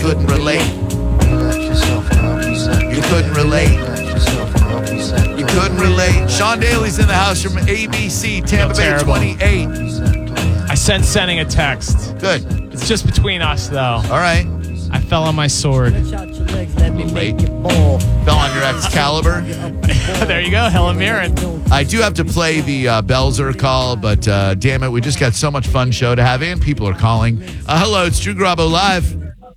couldn't relate. You couldn't relate. You couldn't relate. Sean Daly's in the house from ABC, Tampa Bay terrible. 28. I sent Senning a text. Good. It's just between us, though. All right. I fell on my sword. Late. Fell on your Excalibur. There you go, Helen Mirren. I do have to play the Belzer call, but damn it, we just got so much fun show to have, and people are calling. Hello, it's Drew Garabo Live.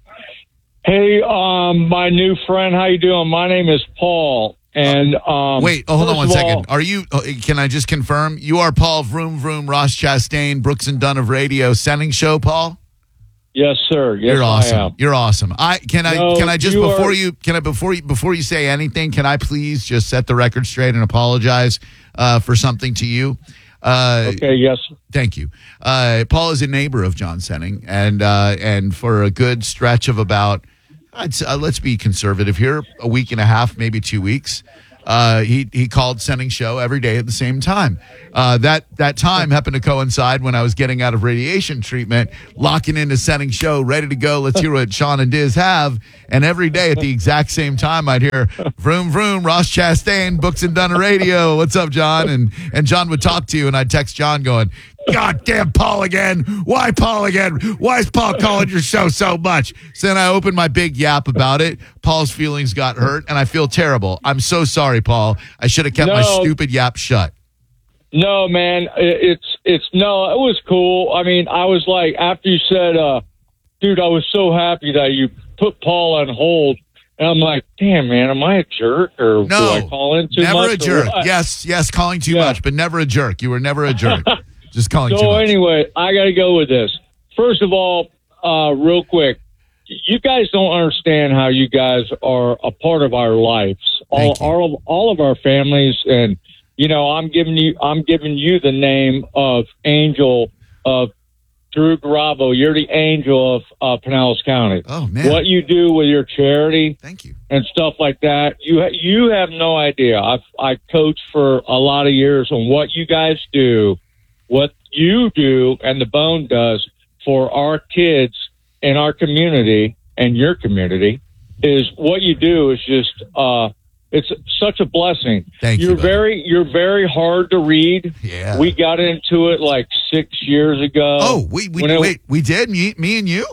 Hey, my new friend, how you doing? My name is Paul, and wait, hold on one second. Are you? Can I just confirm you are Paul Vroom Vroom Ross Chastain Brooks and Dunn of Radio Senning Show, Paul? Yes, sir. Yes, You're awesome. I am. You're awesome. Can I just you before are- before you say anything, can I please just set the record straight and apologize for something to you? Okay. Yes. Thank you. Paul is a neighbor of John Senning, and for a good stretch of about, let's be conservative here, a week and a half, maybe 2 weeks, he called Senning Show every day at the same time. That time happened to coincide when I was getting out of radiation treatment, locking into Senning Show, ready to go. Let's hear what Sean and Diz have. And every day at the exact same time, I'd hear vroom vroom Ross Chastain, Books and Dunn Radio. What's up, John? And John would talk to you, and I'd text John going, God damn Paul again. Why Paul again? Why is Paul calling your show so much? So then I opened my big yap about it. Paul's feelings got hurt, and I feel terrible. I'm so sorry, Paul. I should have kept my stupid yap shut. No, man. It was cool. I mean, I was like, after you said, dude, I was so happy that you put Paul on hold. And I'm like, damn, man, am I a jerk? Or do I call in too much? Never a jerk. Yes, calling too much, but never a jerk. You were never a jerk. Just calling too much. So anyway, I got to go with this. First of all, real quick, you guys don't understand how you guys are a part of our lives, all of our families, and you know, I'm giving you the name of Angel of Drew Garabo. You're the angel of Pinellas County. Oh man, what you do with your charity, thank you, and stuff like that. You have no idea. I coached for a lot of years on what you guys do. What you do and the Bone does for our kids in our community and your community is what you do is just it's such a blessing. Thank you. You're very hard to read. Yeah. We got into it like 6 years ago. Oh, we did me and you?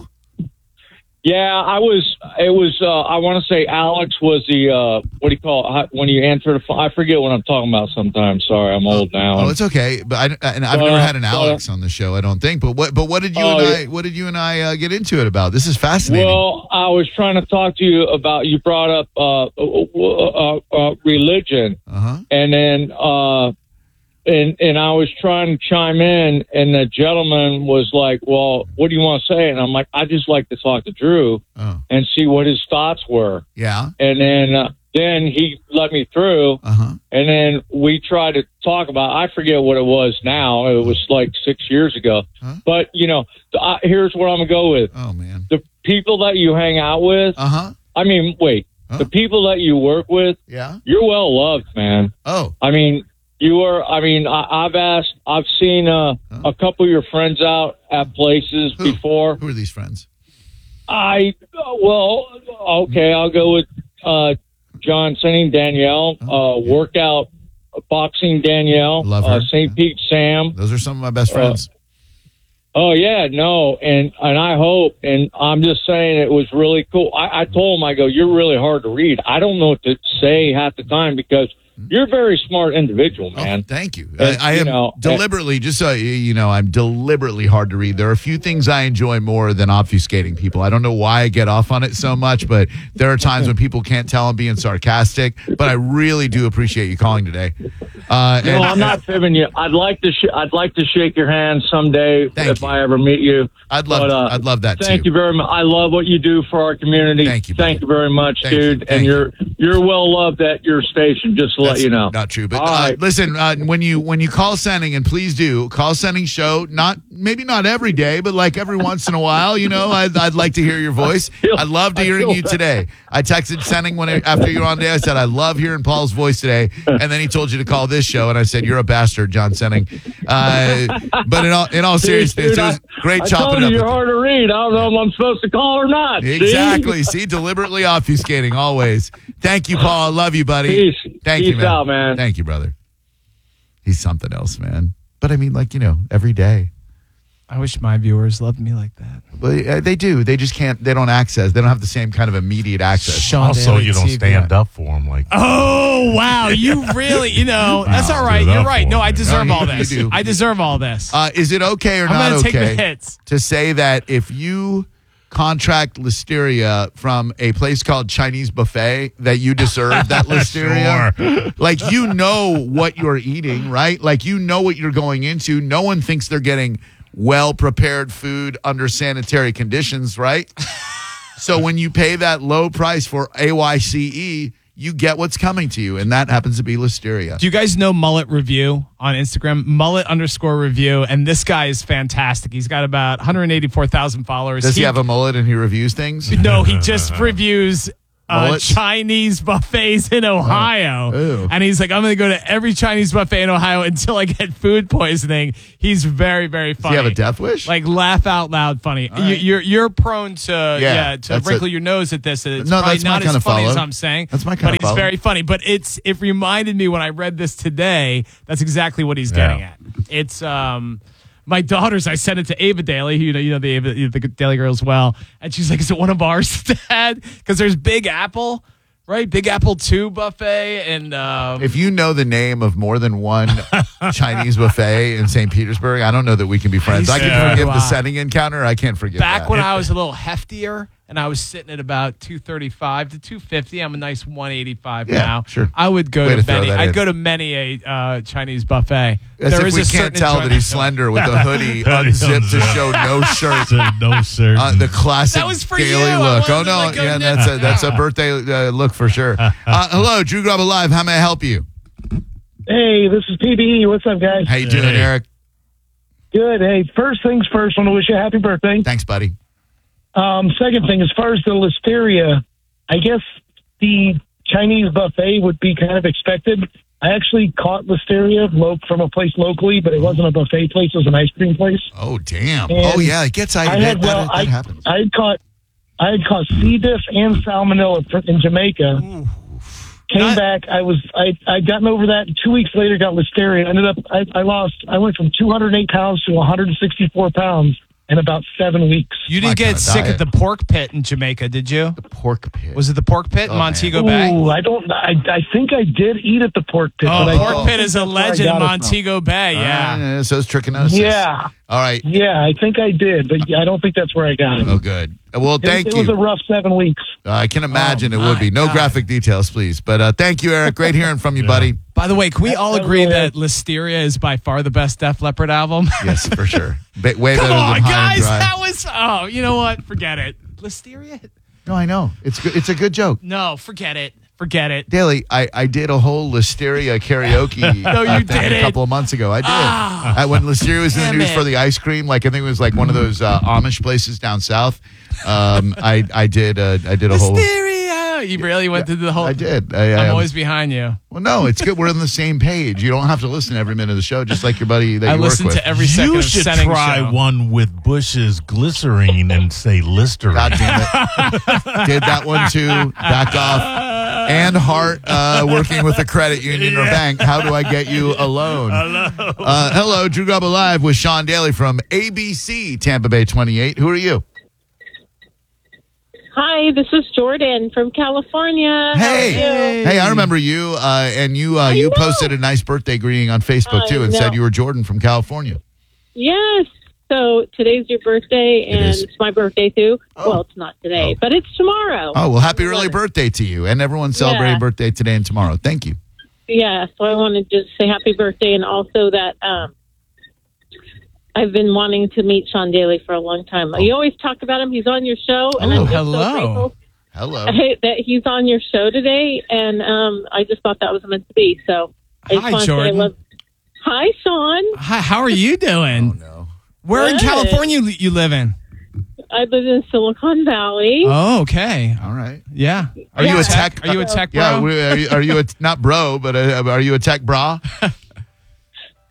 Yeah, it was I want to say Alex was the what do you call it when you answer the phone? I forget what I'm talking about sometimes. Sorry, I'm old now. Oh, it's okay. But I've never had an Alex on the show, I don't think. But what did you and I get into it about? This is fascinating. Well, I was trying to talk to you about, you brought up religion. Uh-huh. And then and I was trying to chime in, and the gentleman was like, well, what do you want to say? And I'm like, I just like to talk to Drew and see what his thoughts were. Yeah. And then he let me through, and then we tried to talk about, I forget what it was now. It was like 6 years ago. But, you know, here's what I'm going to go with. Oh, man. The people that you hang out with, I mean, wait, the people that you work with, you're well loved, man. Oh. I mean, you are. I mean, I've seen a couple of your friends out at places before. Who are these friends? Okay, I'll go with John Senning, Danielle, workout boxing Danielle, love her. St. Pete Sam. Those are some of my best friends. Oh yeah, no, and I hope, and I'm just saying it was really cool. I told him, I go, you're really hard to read. I don't know what to say half the time because you're a very smart individual, man. Oh, thank you. I am deliberately, just so you know, I'm deliberately hard to read. There are a few things I enjoy more than obfuscating people. I don't know why I get off on it so much, but there are times when people can't tell I'm being sarcastic. But I really do appreciate you calling today. No, I'm not fibbing you. I'd like to shake your hand someday if I ever meet you. I'd love that. Thank you very much. I love what you do for our community. Thank you. Thank you very much, dude. And you're well loved at your station. Just to let you know. Not true, but listen. When you call Senning, and please do call Senning Show. Maybe not every day, but like every once in a while. You know, I'd like to hear your voice. I'd love to hearing you today. I texted Senning after you were on today. I said I love hearing Paul's voice today, and then he told you to call this show, and I said you're a bastard, John Senning. But in all seriousness, Great I chopping told up you you're with you. hard to read. I don't know if I'm supposed to call or not. see? Exactly. See, deliberately obfuscating always. Thank you, Paul. I love you, buddy. Peace. Thank you, Peace man. out, man. Thank you, brother. He's something else, man. But I mean, like, every day. I wish my viewers loved me like that. But they do. They just can't. They don't access. They don't have the same kind of immediate access. Sean Also, Daly you don't TV. stand up for him like Oh, wow. You really, that's all right. do that You're right. for No, me. I deserve No, all you this. do. I deserve all this. Is it okay or I'm not going to take the okay hits. to say that if you contract listeria from a place called Chinese Buffet, that you deserve that listeria? Sure. Like, what you're eating, right? Like, what you're going into. No one thinks they're getting well-prepared food under sanitary conditions, right? So when you pay that low price for AYCE, you get what's coming to you, and that happens to be listeria. Do you guys know Mullet Review on Instagram? Mullet_review. And this guy is fantastic. He's got about 184,000 followers. Does he have a mullet and he reviews things? No, he just reviews Mullets? Chinese buffets in Ohio. Ew. And he's like, I'm going to go to every Chinese buffet in Ohio until I get food poisoning. He's very, very Does funny. he have a death wish? Like, laugh out loud funny. right. You're prone to that's wrinkle your nose at this. It's No, probably that's my not kind as of funny as follow. I'm saying. That's my kind but of he's follow. very funny. But it reminded me when I read this today. That's exactly what he's getting Yeah. at. It's my daughters. I sent it to Ava Daly. You know the Daily Girl as well. And she's like, "Is it one of ours, Dad?" Because there's Big Apple. Right, Big Apple 2 buffet, and if you know the name of more than one Chinese buffet in St. Petersburg, I don't know that we can be friends. I can Yeah. forgive the Wow. setting encounter. I can't forgive back that. when I was a little heftier and I was sitting at about 235 to 250, I'm a nice 185 Yeah, now. sure. I would go Way to to throw many. that I'd in. go to many a Chinese buffet. As There if is we a can't certain tell that enjoyment he's to it. slender with a hoodie Hoodie unzipped to unzipped. show no shirt. no shirt. The classic That was for daily you. I look. Oh wasn't no, like a yeah, nit- that's a birthday look for sure. Hello, Drew Grub Live. How may I help you? Hey, this is PBE. What's up, guys? How you doing, Hey. Eric? Good. Hey, first things first, want to wish you a happy birthday. Thanks, buddy. Second thing, as far as the listeria, I guess the Chinese buffet would be kind of expected. I actually caught listeria from a place locally, but it wasn't a buffet place; it was an ice cream place. Oh damn. And Oh yeah, it gets I that, had that, that happens. I had caught C. diff and salmonella in Jamaica. Came back. I'd gotten over that. 2 weeks later, got listeria. I went from 208 pounds to 164 pounds in about 7 weeks. You My didn't get kinda sick diet. at the pork pit in Jamaica, did you? Pork pit. Was it the pork pit in Oh, Montego man. Bay? Ooh, I think I did eat at the pork pit. Oh, but I pork don't pit think is a that's where I legend in got it from. Montego Bay. Yeah. So it's trichinosis. Yeah. All right. Yeah, I think I did, but I don't think that's where I got it. Oh, good. Well, thank It was a you. rough 7 weeks. I can imagine it my would be. No God. graphic details, please. But thank you, Eric. Great hearing from you, buddy. By the way, can we all That agree really that Listeria is by far the best Def Leppard album? Yes, for sure. Way Come better on, than High and guys. Dry. That was, you know what? Forget it. Listeria? No, I know. It's good. It's a good joke. No, forget it. Forget it. Daly, I did a whole Listeria karaoke No, you thing a didn't. couple of months ago. I did. When Listeria was in the Damn news it. for the ice cream, like I think it was like one of those Amish places down south. I did a whole. Listeria. You really went through the whole. I did. I'm always behind you. Well, no, it's good. We're on the same page. You don't have to listen to every minute of the show, just like your buddy that I you work listen with. to every second You of should Senning try show. one with Bush's glycerine and say Listerine. God damn it. Did that one too. Back off. And Hart working with a credit union or bank. How do I get you a loan? Hello, Drew Grub Live with Sean Daly from ABC Tampa Bay 28. Who are you? Hi, this is Jordan from California. How are you? Hey, I remember you, and you know. posted a nice birthday greeting on Facebook too, and I said know. you were Jordan from California. Yes. So today's your birthday, and is. it's my birthday too. Oh. Well, it's not today, Oh. but it's tomorrow. Oh well, happy On the early 11th. birthday to you, and everyone celebrating Yeah. birthday today and tomorrow. Thank you. Yeah. So I wanted to say happy birthday, and also that I've been wanting to meet Sean Daly for a long time. You always talk about him. He's on your show, and I'm just hello. so grateful Hello. that he's on your show today. And I just thought that was meant to be. So I just Hi, wanna say Jordan. Hi, Sean. Hi, how are you doing? Oh no. Where in Good. California you live in? I live in Silicon Valley. Oh, okay. All right. Yeah. Are you a tech? Are you a tech bro? Yeah. Are you a not bro, but are you a tech bra?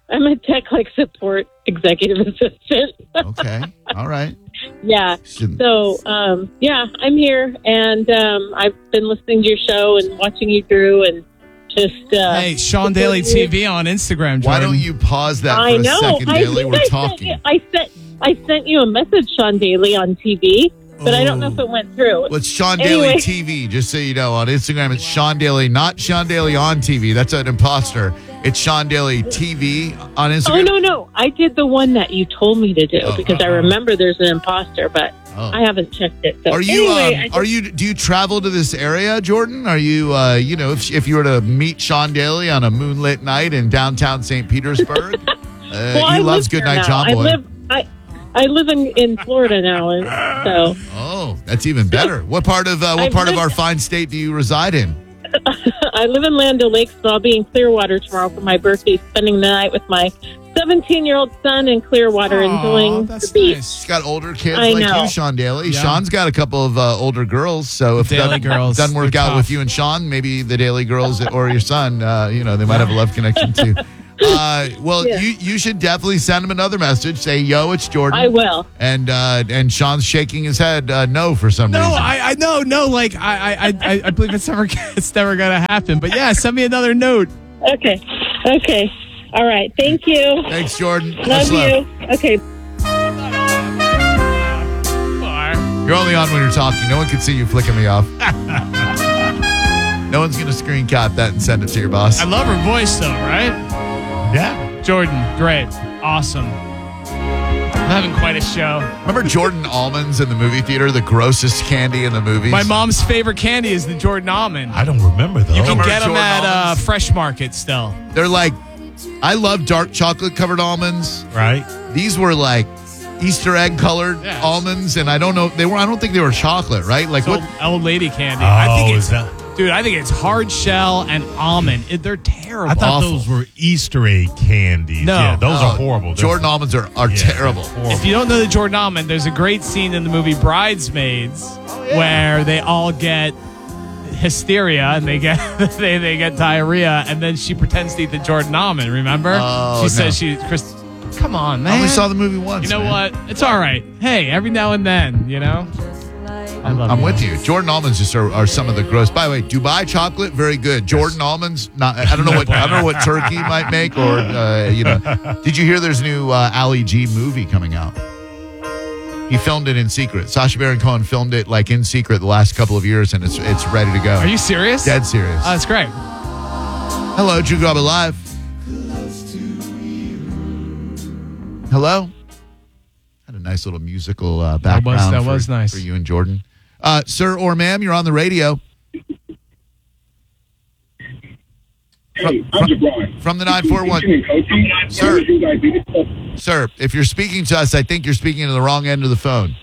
I'm a tech support executive assistant. Okay. All right. Yeah. Shouldn't- So, I'm here, and I've been listening to your show and watching you through, and just Hey, Sean Daly TV on Instagram. Jordan. Why don't you pause that for I a know. second, I Daly? think We're I talking. sent you a message, Sean Daly, on TV, but I don't know if it went through. Well, it's Sean Anyway. Daly TV, just so you know. On Instagram, it's Sean Daly, not Sean Daly on TV. That's an imposter. It's Sean Daly TV on Instagram. Oh, no. I did the one that you told me to do because I remember there's an imposter, but Oh. I haven't checked it. So Are you? anyway, Do you travel to this area, Jordan? Are you? If you were to meet Sean Daly on a moonlit night in downtown St. Petersburg, I he loves live here Goodnight now. John Boy. I live in Florida now, and so Oh, that's even better. What part of our fine state do you reside in? I live in Land O'Lakes, but I'll be in Clearwater tomorrow for my birthday, spending the night with my 17-year-old son in Clearwater, enjoying that's the beach. nice. He's got older kids I like know. you, Sean Daly. Yeah. Sean's got a couple of older girls, so if Daly that girls, doesn't work they're out tough. with you and Sean, maybe the Daly girls or your son, they might have a love connection too. Well, Yeah. you should definitely send him another message. Say, "Yo, it's Jordan." I will. And Sean's shaking his head no for some No, reason. I know. No, like I believe it's never gonna happen. But yeah, send me another note. Okay. All right. Thank you. Thanks, Jordan. Love Much you. Okay. You're only on when you're talking. No one can see you flicking me off. No one's gonna screen cap that and send it to your boss. I love her voice though, right? Yeah. Jordan, great, awesome. I'm having quite a show. Remember Jordan almonds in the movie theater? The grossest candy in the movies. My mom's favorite candy is the Jordan almond. I don't remember those. You can Remember get them Jordan at almonds? Fresh Market still. They're like, I love dark chocolate covered almonds. Right? These were like Easter egg colored Yes. almonds, and I don't know. I don't think they were chocolate, right? Like It's what? old lady candy. Oh, I think is that? dude. I think it's hard shell and almond. They're terrible. I thought Awful. those were Easter egg candies. No. Yeah, those Oh, are horrible. Those- Jordan almonds are yeah, terrible. horrible. If you don't know the Jordan almond, there's a great scene in the movie Bridesmaids where they all get hysteria and they get they get diarrhea, and then she pretends to eat the Jordan almond. Remember? Oh, She says Chris. Come on, I man. only saw the movie once. You know man. what? It's all right. Hey, every now and then, you know. I love I'm with you. Jordan almonds just are some of the gross. By the way, Dubai chocolate, very good. Jordan almonds, not. I don't know what Turkey might make, or Did you hear there's a new Ali G movie coming out? He filmed it in secret. Sacha Baron Cohen filmed it like in secret the last couple of years, and it's ready to go. Are you serious? Dead serious. Oh, that's great. Hello, Drew Garbo Live. Hello. Had a nice little musical background. that was nice. for you and Jordan. Sir or ma'am, you're on the radio. Hey, how's it going? From the 941. Sir, if you're speaking to us, I think you're speaking to the wrong end of the phone.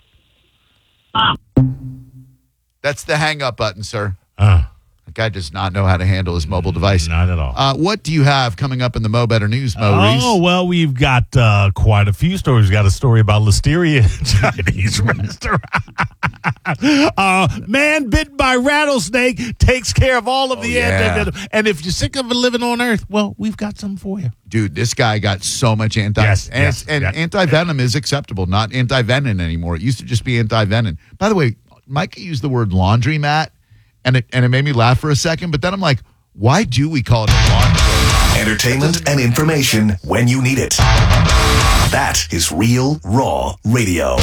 That's the hang up button, sir. That guy does not know how to handle his mobile device. Not at all. What do you have coming up in the Mo Better News, Mo Reese? Oh, well, we've got quite a few stories. We've got a story about Listeria Chinese restaurant. Man bitten by rattlesnake takes care of all of the yeah. And if you're sick of living on Earth, well, we've got some for you. Dude, this guy got so much anti-venom is acceptable, not anti-venom anymore. It used to just be anti-venom. By the way, Micah used the word laundromat, and it made me laugh for a second, but then I'm like, why do we call it a laundromat? Entertainment and information when you need it. That is Real Raw Radio.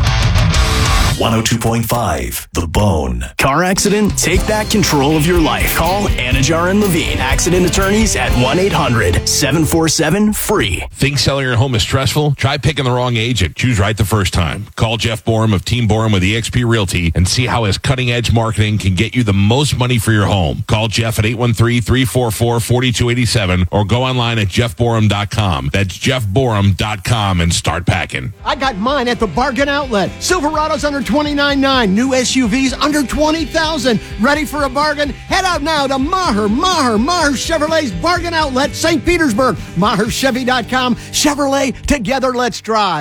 102.5 The Bone. Car accident? Take back control of your life. Call Anajar and Levine, accident attorneys at 1-800-747-FREE. Think selling your home is stressful? Try picking the wrong agent. Choose right the first time. Call Jeff Borum of Team Borum with eXp Realty and see how his cutting-edge marketing can get you the most money for your home. Call Jeff at 813-344-4287 or go online at jeffborum.com. That's jeffborum.com and start packing. I got mine at the Bargain Outlet. Silverado's under $29,900. New SUVs under $20,000. Ready for a bargain? Head out now to Maher Chevrolet's Bargain Outlet, St. Petersburg. MaherChevy.com. Chevrolet, together let's drive.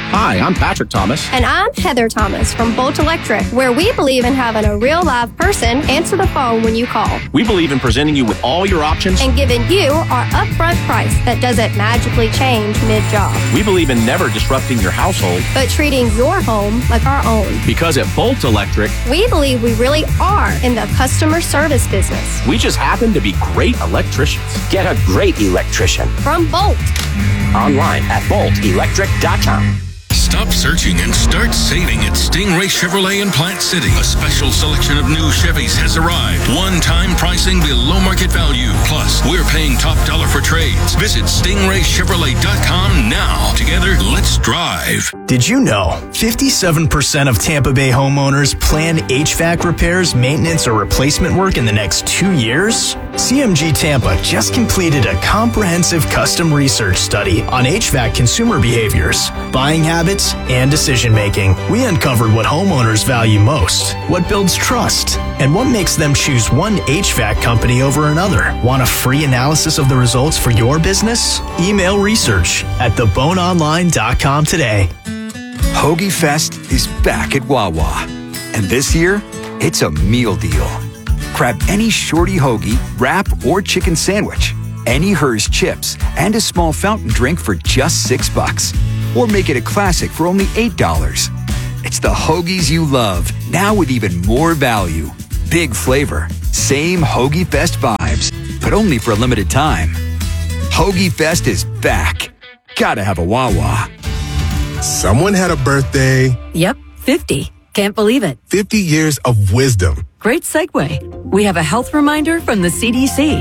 Hi, I'm Patrick Thomas. And I'm Heather Thomas from Bolt Electric, where we believe in having a real live person answer the phone when you call. We believe in presenting you with all your options and giving you our upfront price that doesn't magically change mid-job. We believe in never disrupting your household, but treating your home like our own. Because at Bolt Electric, we believe we really are in the customer service business. We just happen to be great electricians. Get a great electrician from Bolt. Online at boltelectric.com. Stop searching and start saving at Stingray Chevrolet in Plant City. A special selection of new Chevys has arrived. One-time pricing below market value. Plus, we're paying top dollar for trades. Visit stingraychevrolet.com now. Together, let's drive. Did you know 57% of Tampa Bay homeowners plan HVAC repairs, maintenance, or replacement work in the next 2 years? CMG Tampa just completed a comprehensive custom research study on HVAC consumer behaviors, buying habits, and decision-making. We uncovered what homeowners value most, what builds trust, and what makes them choose one HVAC company over another. Want a free analysis of the results for your business? Email research at theboneonline.com today. Hoagie Fest is back at Wawa. And this year, it's a meal deal. Grab any shorty hoagie, wrap, or chicken sandwich, any Hers chips, and a small fountain drink for just $6. Or make it a classic for only $8. It's the hoagies you love, now with even more value. Big flavor, same Hoagie Fest vibes, but only for a limited time. Hoagie Fest is back. Gotta have a Wawa. Someone had a birthday. Yep, 50. Can't believe it. 50 years of wisdom. Great segue. We have a health reminder from the CDC.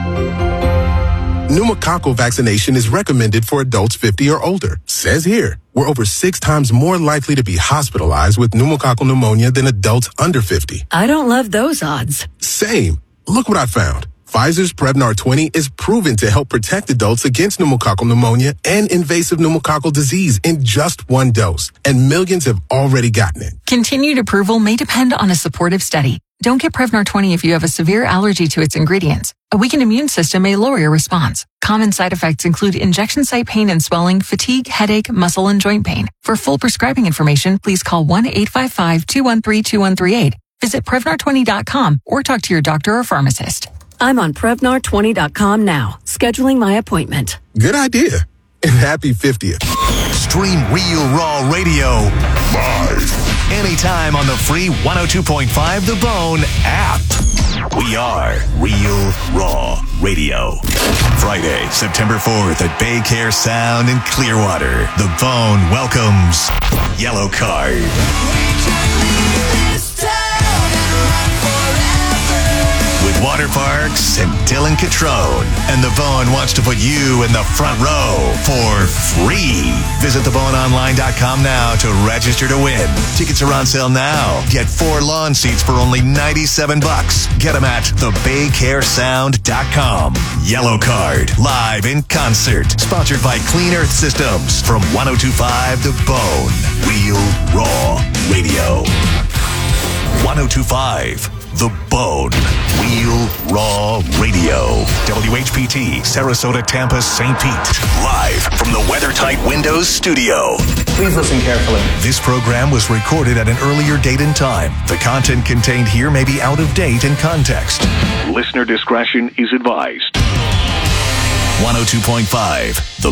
Pneumococcal vaccination is recommended for adults 50 or older. Says here, we're over 6 times more likely to be hospitalized with pneumococcal pneumonia than adults under 50. I don't love those odds. Same. Look what I found. Pfizer's Prevnar 20 is proven to help protect adults against pneumococcal pneumonia and invasive pneumococcal disease in just 1 dose, and millions have already gotten it. Continued approval may depend on a supportive study. Don't get Prevnar 20 if you have a severe allergy to its ingredients. A weakened immune system may lower your response. Common side effects include injection site pain and swelling, fatigue, headache, muscle, and joint pain. For full prescribing information, please call 1-855-213-2138. Visit Prevnar20.com or talk to your doctor or pharmacist. I'm on Prevnar20.com now, scheduling my appointment. Good idea. And happy 50th. Stream Real Raw Radio live anytime on the free 102.5 The Bone app. We are Real Raw Radio. Friday, September 4th at Bay Care Sound in Clearwater. The Bone welcomes Yellow Card. With Water Parks and Dylan Catrone. And The Bone wants to put you in the front row for free. Visit theboneonline.com now to register to win. Tickets are on sale now. Get 4 lawn seats for only $97. Get them at thebaycaresound.com. Yellow Card, live in concert. Sponsored by Clean Earth Systems from 102.5 The Bone. Real Raw Radio. 102.5 The Bone. Real Raw Radio. WHPT, Sarasota, Tampa, St. Pete. Live from the WeatherTight Windows studio. Please listen carefully. This program was recorded at an earlier date and time. The content contained here may be out of date in context. Listener discretion is advised. 102.5 The